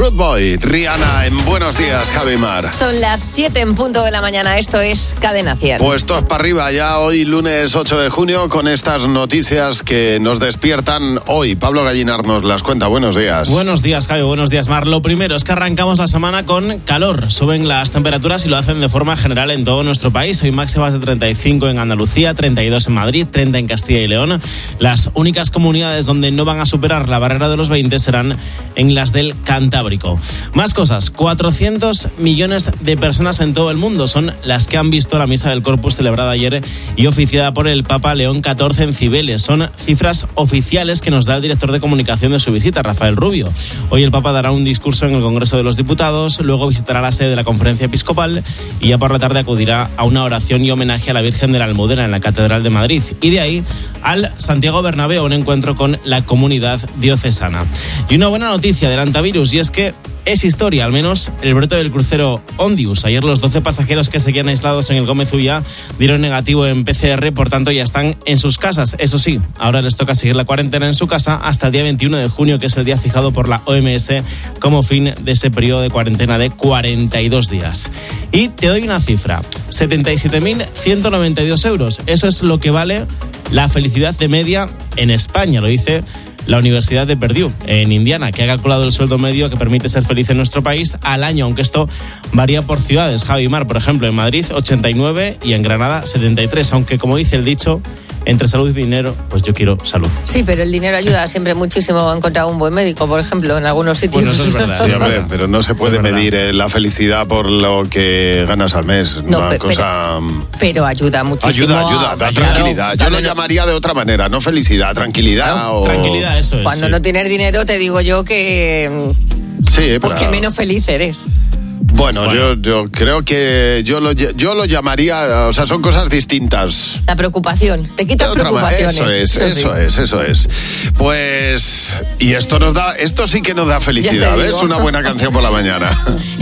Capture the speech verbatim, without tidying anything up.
Rude Boy, Rihanna en Buenos Días, Javi Mar. Son las siete en punto de la mañana, esto es Cadena cien. Puestos para arriba ya hoy, lunes ocho de junio, con estas noticias que nos despiertan hoy. Pablo Gallinar nos las cuenta. Buenos días. Buenos días, Javi. Buenos días, Mar. Lo primero es que arrancamos la semana con calor. Suben las temperaturas y lo hacen de forma general en todo nuestro país. Hoy máximas de treinta y cinco en Andalucía, treinta y dos en Madrid, treinta en Castilla y León. Las únicas comunidades donde no van a superar la barrera de los veinte serán en las del Cantábrico. Más cosas. cuatrocientos millones de personas en todo el mundo son las que han visto la misa del Corpus celebrada ayer y oficiada por el Papa León catorce en Cibeles. Son cifras oficiales que nos da el director de comunicación de su visita, Rafael Rubio. Hoy el Papa dará un discurso en el Congreso de los Diputados, luego visitará la sede de la Conferencia Episcopal y ya por la tarde acudirá a una oración y homenaje a la Virgen de la Almudena en la Catedral de Madrid. Y de ahí al Santiago Bernabéu, un encuentro con la comunidad diocesana. Y una buena noticia del antivirus, y es que es historia, al menos el brote del crucero Ondius. Ayer los doce pasajeros que seguían aislados en el Gómez Ulla dieron negativo en P C R, por tanto ya están en sus casas. Eso sí, ahora les toca seguir la cuarentena en su casa hasta el día veintiuno de junio, que es el día fijado por la O M S como fin de ese periodo de cuarentena de cuarenta y dos días. Y te doy una cifra, setenta y siete mil ciento noventa y dos euros. Eso es lo que vale la felicidad de media en España, lo dice la Universidad de Purdue, en Indiana, que ha calculado el sueldo medio que permite ser feliz en nuestro país al año, aunque esto varía por ciudades. Javi Mar, por ejemplo, en Madrid ochenta y nueve y en Granada setenta y tres, aunque como dice el dicho, entre salud y dinero, pues yo quiero salud. Sí, pero el dinero ayuda siempre muchísimo a encontrar un buen médico, por ejemplo, en algunos sitios. Bueno, eso es verdad. Sí, hombre, pero no se puede medir eh, la felicidad por lo que ganas al mes. No, Una pe- cosa... pero, pero ayuda muchísimo. Ayuda, ayuda, da a- tranquilidad. claro, Yo lo llamaría de otra manera, no felicidad, tranquilidad. Claro, o... Tranquilidad, eso es. Cuando sí. no tienes dinero, te digo yo que, Sí, pues pero... que menos feliz eres. Bueno, Bueno. Yo, yo creo que yo lo, yo lo llamaría, o sea, son cosas distintas. La preocupación, te De quitas otra manera. preocupaciones. Eso es, eso, sí. es, eso es. Pues, y esto nos da, esto sí que nos da felicidad, Ya te ¿ves? digo. Una buena canción por la mañana.